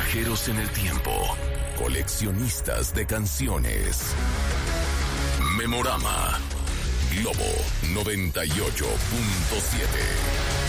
Viajeros en el tiempo, coleccionistas de canciones. Memorama Globo 98.7.